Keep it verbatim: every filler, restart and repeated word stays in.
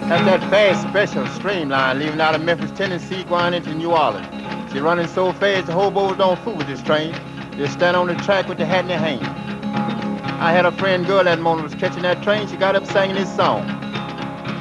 That's that fast special streamline leaving out of Memphis, Tennessee, going into New Orleans. She running so fast the hobos don't fool with this train. They stand on the track with the hat in their hand. I had a friend girl that morning was catching that train. She got up singing this song.